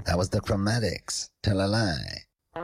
That was the Chromatics. Tell a Lie.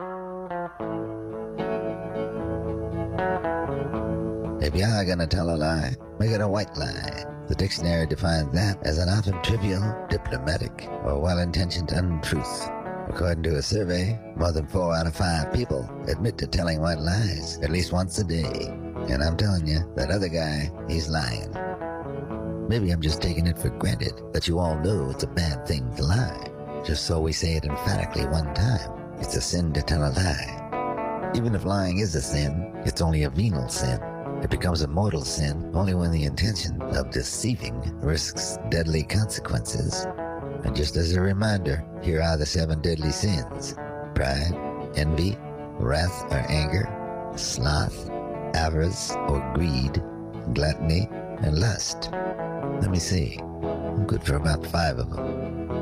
If you are gonna tell a lie, make it a white lie. The dictionary defines that as an often trivial, diplomatic, or well-intentioned untruth. According to a survey, more than 4 out of 5 people admit to telling white lies at least once a day. And I'm telling you, that other guy, he's lying. Maybe I'm just taking it for granted that you all know it's a bad thing to lie. Just so we say it emphatically one time. It's a sin to tell a lie. Even if lying is a sin, it's only a venial sin. It becomes a mortal sin only when the intention of deceiving risks deadly consequences. And just as a reminder, here are the 7 deadly sins: pride, envy, wrath or anger, sloth, avarice or greed, gluttony, and lust. Let me see. I'm good for about 5 of them.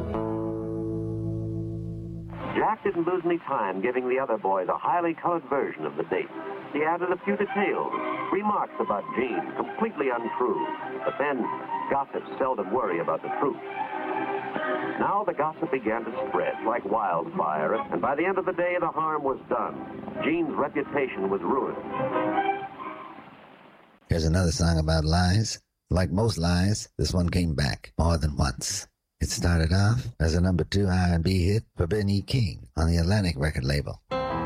Jack didn't lose any time giving the other boys a highly colored version of the date. He added a few details, remarks about Jean, completely untrue. But then, gossips seldom worry about the truth. Now the gossip began to spread like wildfire, and by the end of the day, the harm was done. Jean's reputation was ruined. Here's another song about lies. Like most lies, this one came back more than once. It started off as a number 2 R&B hit for Benny King on the Atlantic record label.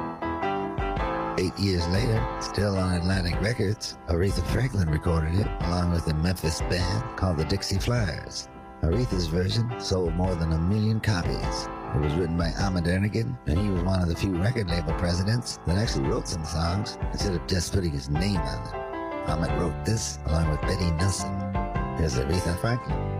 8 years later, still on Atlantic Records, Aretha Franklin recorded it along with a Memphis band called the Dixie Flyers. Aretha's version sold more than 1 million copies. It was written by Ahmet Ertegun, and he was one of the few record label presidents that actually wrote some songs instead of just putting his name on them. Ahmet wrote this along with Betty Nelson. Here's Aretha Franklin.